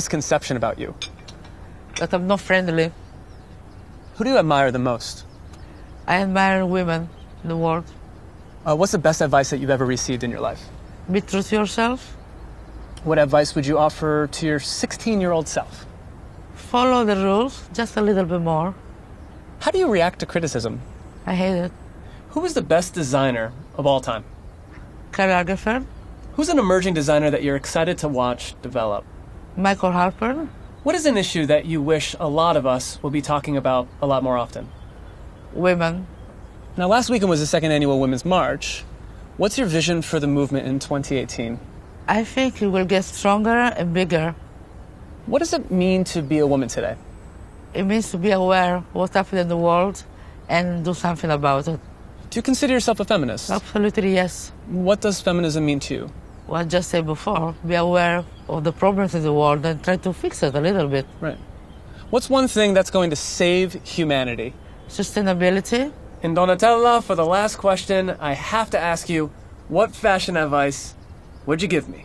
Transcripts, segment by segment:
misconception about you? That I'm not friendly. Who do you admire the most? I admire women in the world. What's the best advice that you've ever received in your life? Be true to yourself. What advice would you offer to your 16-year-old self? Follow the rules, just a little bit more. How do you react to criticism? I hate it. Who is the best designer of all time? Karl Lagerfeld, Who's an emerging designer that you're excited to watch develop? Michael Harper. What is an issue that you wish a lot of us will be talking about a lot more often? Women. Now, last weekend was the second annual Women's March. What's your vision for the movement in 2018? I think it will get stronger and bigger. What does it mean to be a woman today? It means to be aware of what's happening in the world and do something about it. Do you consider yourself a feminist? Absolutely, yes. What does feminism mean to you? What I just said before, be aware of the problems in the world and try to fix it a little bit. Right. What's one thing that's going to save humanity? Sustainability. And Donatella, for the last question, I have to ask you, what fashion advice would you give me?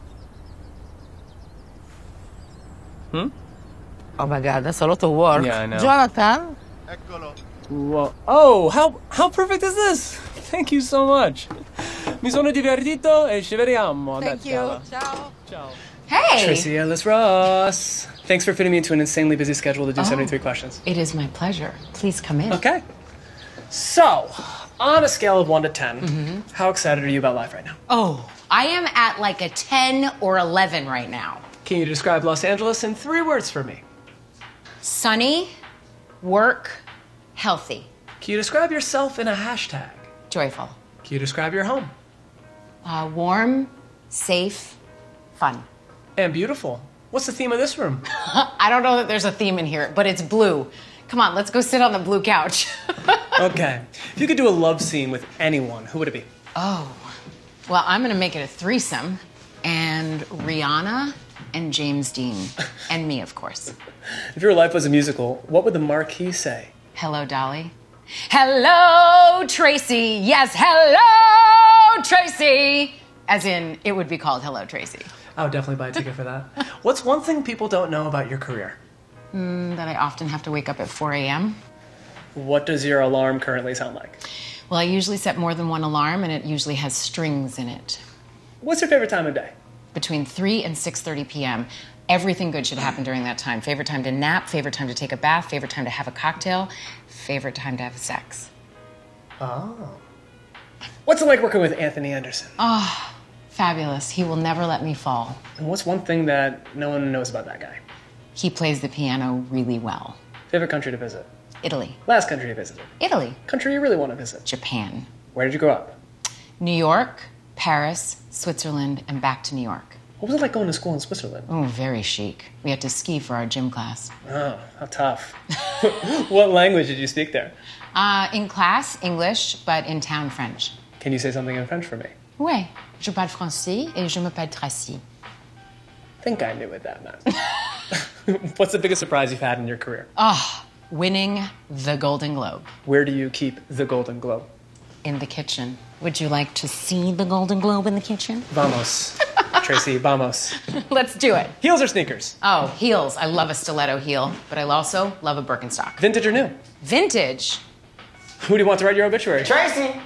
Oh my God, that's a lot of work. Yeah, I know. Jonathan? Whoa. Oh, how perfect is this? Thank you so much. Mi sono divertito e ci vediamo. Thank you. Ciao. Ciao. Ciao. Hey! Tracy Ellis Ross. Thanks for fitting me into an insanely busy schedule to do 73 questions. It is my pleasure. Please come in. Okay. So, on a scale of 1 to 10, how excited are you about life right now? Oh, I am at like a 10 or 11 right now. Can you describe Los Angeles in 3 words for me? Sunny, work, healthy, Can you describe yourself in a hashtag? joyful, Can you describe your home? warm, safe, fun. And beautiful. What's the theme of this room? I don't know that there's a theme in here, but it's blue. Come on, let's go sit on the blue couch. Okay. If you could do a love scene with anyone, who would it be? Oh, well, I'm gonna make it a threesome. And Rihanna and James Dean. And me, of course. If your life was a musical, what would the marquee say? Hello, Dolly. Hello, Tracy. Yes, hello, Tracy. As in, it would be called Hello, Tracy. I would definitely buy a ticket for that. What's one thing people don't know about your career? That I often have to wake up at 4 a.m. What does your alarm currently sound like? Well, I usually set more than one alarm, and it usually has strings in it. What's your favorite time of day? Between 3 and 6:30 p.m. Everything good should happen during that time. Favorite time to nap, favorite time to take a bath, favorite time to have a cocktail, favorite time to have sex. Oh. What's it like working with Anthony Anderson? Fabulous. He will never let me fall. And what's one thing that no one knows about that guy? He plays the piano really well. Favorite country to visit? Italy. Last country you visited? Italy. Country you really want to visit? Japan. Where did you grow up? New York, Paris, Switzerland, and back to New York. What was it like going to school in Switzerland? Oh, very chic. We had to ski for our gym class. Oh, how tough. What language did you speak there? In class, English, but in town, French. Can you say something in French for me? Ouais, je parle français et je m'appelle Tracy. I think I knew what that meant. What's the biggest surprise you've had in your career? Winning the Golden Globe Where do you keep the Golden Globe? in the kitchen. Would you like to see the Golden Globe in the kitchen? Vamos. Tracy, vamos. Let's do it. Heels or sneakers? Oh, heels. I love a stiletto heel, but I also love a Birkenstock. Vintage or new? Vintage. Who do you want to write your obituary? Tracy.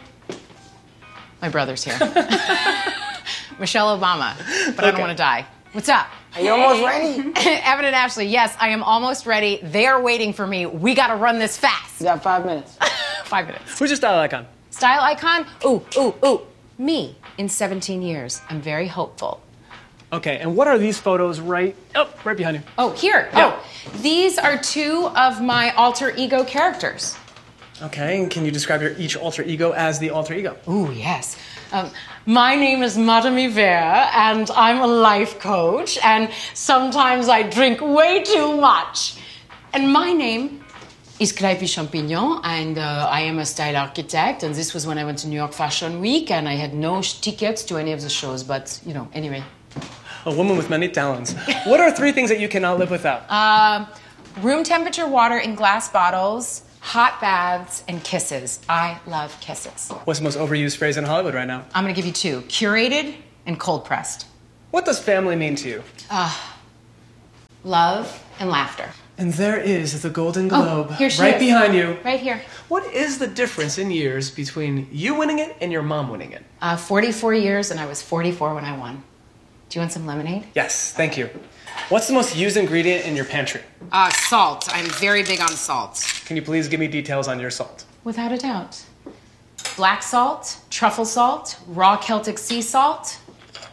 My brother's here. Michelle Obama, but I don't Okay. want to die. What's up? Are you almost ready? Evan and Ashley, yes, I am almost ready. They are waiting for me. We got to run this fast. You got 5 minutes. 5 minutes. Who's your style icon? Style icon? Ooh. Me in 17 years. I'm very hopeful. Okay, and what are these photos right behind you? Oh, here. Yeah. Oh, these are 2 of my alter ego characters. Okay, and can you describe your each alter ego as the alter ego? Ooh, yes. My name is Madame Hiver, and I'm a life coach, and sometimes I drink way too much. And my name is Crêpe Champignon, and I am a style architect, and this was when I went to New York Fashion Week, and I had no tickets to any of the shows, but, anyway. A woman with many talents. What are 3 things that you cannot live without? Room temperature water in glass bottles, hot baths, and kisses. I love kisses. What's the most overused phrase in Hollywood right now? I'm gonna give you 2, curated and cold pressed. What does family mean to you? love, and laughter. And there is the Golden Globe, Here she right is. behind you. Right here. What is the difference in years between you winning it and your mom winning it? 44 years, and I was 44 when I won. Do you want some lemonade? Yes, thank you. What's the most used ingredient in your pantry? Salt. I'm very big on salt. Can you please give me details on your salt? Without a doubt. Black salt, truffle salt, raw Celtic sea salt,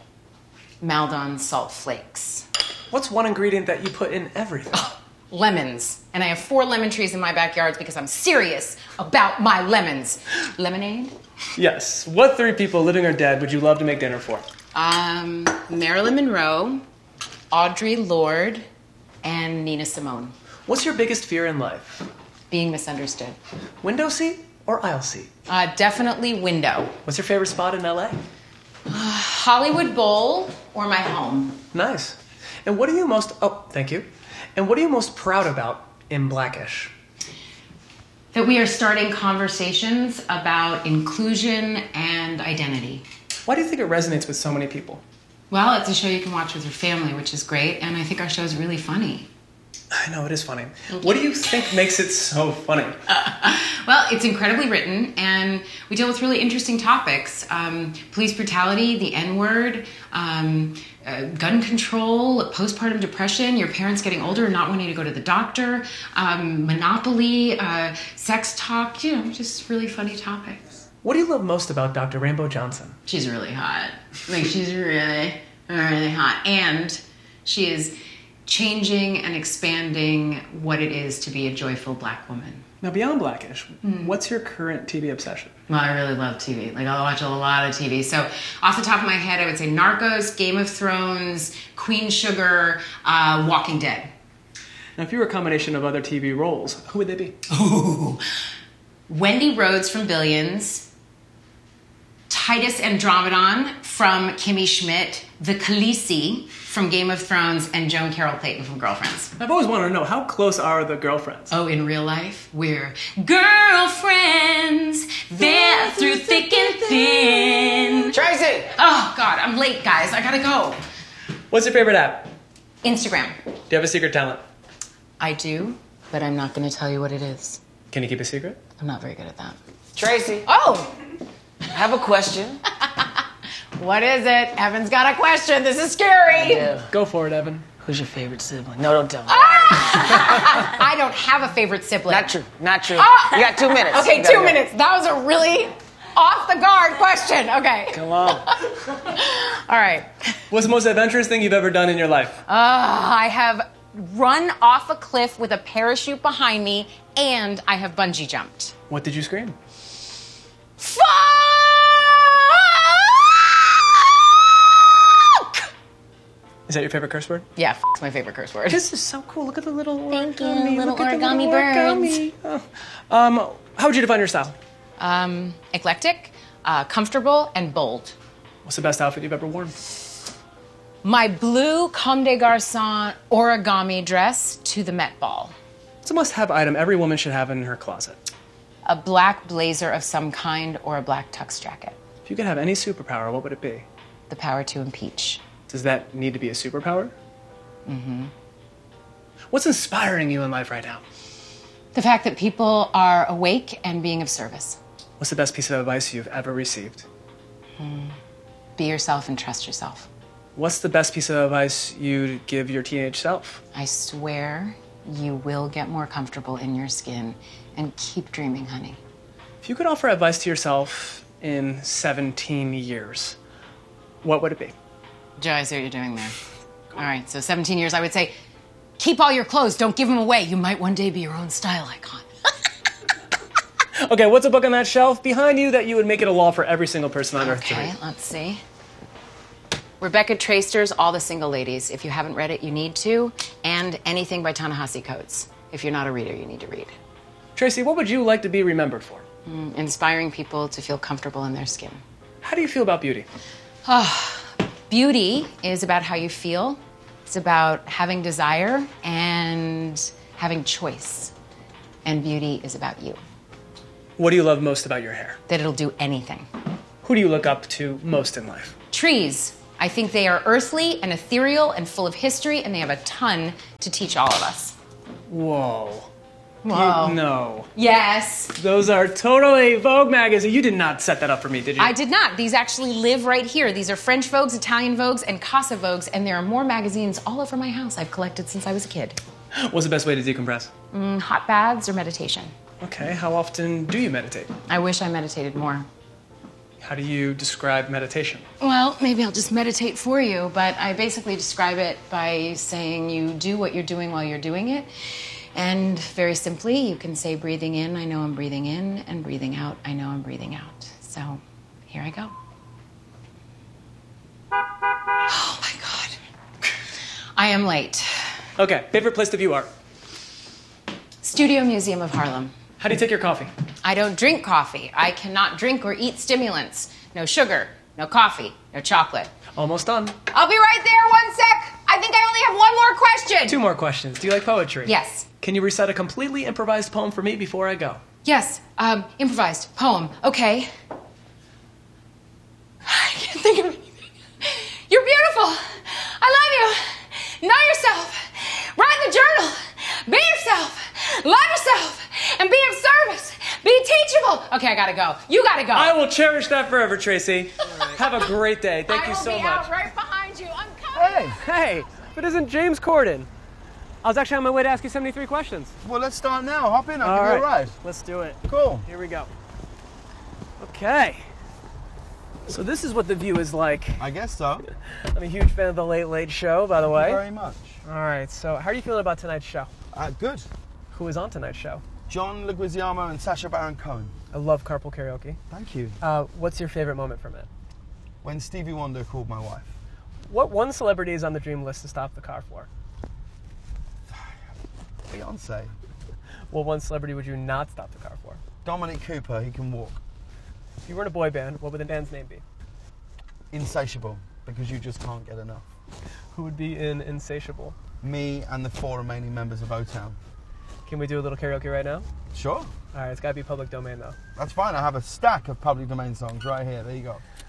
Maldon salt flakes. What's one ingredient that you put in everything? Lemons. And I have 4 lemon trees in my backyard because I'm serious about my lemons. Lemonade? Yes. What 3 people, living or dead, would you love to make dinner for? Marilyn Monroe, Audre Lorde, and Nina Simone. What's your biggest fear in life? Being misunderstood. Window seat or aisle seat? Definitely window. What's your favorite spot in LA? Hollywood Bowl or my home. Nice. And what are you most... Oh, thank you. And what are you most proud about in Blackish? That we are starting conversations about inclusion and identity. Why do you think it resonates with so many people? Well, it's a show you can watch with your family, which is great, and I think our show is really funny. I know, it is funny. What do you think makes it so funny? Well, it's incredibly written, and we deal with really interesting topics. Police brutality, the N-word, gun control, postpartum depression, your parents getting older and not wanting to go to the doctor, Monopoly, sex talk, just really funny topics. What do you love most about Dr. Rainbow Johnson? She's really hot. She's really, really hot. And she is changing and expanding what it is to be a joyful Black woman. Now, beyond Blackish, what's your current TV obsession? Well, I really love TV. I'll watch a lot of TV. So, off the top of my head, I would say Narcos, Game of Thrones, Queen Sugar, Walking Dead. Now, if you were a combination of other TV roles, who would they be? Ooh. Wendy Rhodes from Billions, Titus Andromedon from Kimmy Schmidt, the Khaleesi from Game of Thrones, and Joan Carroll Clayton from Girlfriends. I've always wanted to know, how close are the girlfriends? Oh, in real life, we're girlfriends. They're through thick and thin. Tracy! Oh, God, I'm late, guys. I gotta go. What's your favorite app? Instagram. Do you have a secret talent? I do, but I'm not gonna tell you what it is. Can you keep a secret? I'm not very good at that. Tracy, Oh! I have a question. What is it? Evan's got a question. This is scary. Yeah. Go for it, Evan. Who's your favorite sibling? No, don't tell me. I don't have a favorite sibling. Not true. Not true. Ah! You got 2 minutes. Okay, You gotta 2 go. minutes. That was a really off the guard question. Okay. Come on. All right. What's the most adventurous thing you've ever done in your life? I have run off a cliff with a parachute behind me, and I have bungee jumped. What did you scream? Fuck! Is that your favorite curse word? Yeah, it's my favorite curse word. This is so cool. Look at the little Thank you, origami. little Look at the origami origami. Oh. How would you define your style? Eclectic, comfortable, and bold. What's the best outfit you've ever worn? My blue Comme des Garçons origami dress to the Met Ball. It's a must-have item every woman should have in her closet. A black blazer of some kind or a black tux jacket. If you could have any superpower, what would it be? The power to impeach. Does that need to be a superpower? Mm-hmm. What's inspiring you in life right now? The fact that people are awake and being of service. What's the best piece of advice you've ever received? Be yourself and trust yourself. What's the best piece of advice you'd give your teenage self? I swear you will get more comfortable in your skin, and keep dreaming, honey. If you could offer advice to yourself in 17 years, what would it be? Joe, I see what you're doing there. All right, so 17 years, I would say, keep all your clothes, don't give them away. You might one day be your own style icon. Okay, what's a book on that shelf behind you that you would make it a law for every single person on earth to Okay, read? let's see. Rebecca Traister's All the Single Ladies. If you haven't read it, you need to. And anything by Ta-Nehisi Coates. If you're not a reader, you need to read. Tracy, what would you like to be remembered for? Inspiring people to feel comfortable in their skin. How do you feel about beauty? Beauty is about how you feel. It's about having desire and having choice. And beauty is about you. What do you love most about your hair? That it'll do anything. Who do you look up to most in life? Trees. I think they are earthly and ethereal and full of history, and they have a ton to teach all of us. Whoa. Whoa. No. Yes. Those are totally Vogue magazine. You did not set that up for me, did you? I did not. These actually live right here. These are French Vogues, Italian Vogues, and Casa Vogues, and there are more magazines all over my house I've collected since I was a kid. What's the best way to decompress? Hot baths or meditation. Okay, how often do you meditate? I wish I meditated more. How do you describe meditation? Well, maybe I'll just meditate for you, but I basically describe it by saying you do what you're doing while you're doing it. And very simply, you can say breathing in, I know I'm breathing in, and breathing out, I know I'm breathing out. So, here I go. Oh my God. I am late. Okay, favorite place to view art? Studio Museum of Harlem. How do you take your coffee? I don't drink coffee. I cannot drink or eat stimulants. No sugar, no coffee, no chocolate. Almost done. I'll be right there, 1 sec. I think I only have one more question. 2 more questions. Do you like poetry? Yes. Can you recite a completely improvised poem for me before I go? Yes, improvised poem. Okay. I can't think of anything. You're beautiful. I love you. Know yourself. Write in the journal. Be yourself. Love yourself. And be of service. Be teachable. Okay, I gotta go. You gotta go. I will cherish that forever, Tracy. Have a great day. Thank you so much. I will be out right behind you. I'm coming. Hey, if it isn't James Corden. I was actually on my way to ask you 73 questions. Well, let's start now. Hop in. I'll All give you a right, ride. let's do it. Cool. Here we go. Okay. So this is what the view is like. I guess so. I'm a huge fan of the Late Late Show, by the way. Thank you very much. All right, so how are you feeling about tonight's show? Good. Who is on tonight's show? John Leguizamo and Sacha Baron Cohen. I love Carpool Karaoke. Thank you. What's your favorite moment from it? When Stevie Wonder called my wife. What one celebrity is on the dream list to stop the car for? Beyonce. What one celebrity would you not stop the car for? Dominic Cooper, he can walk. If you were in a boy band, what would the band's name be? Insatiable, because you just can't get enough. Who would be in Insatiable? Me and the 4 remaining members of O-Town. Can we do a little karaoke right now? Sure. All right, it's got to be public domain, though. That's fine. I have a stack of public domain songs right here. There you go.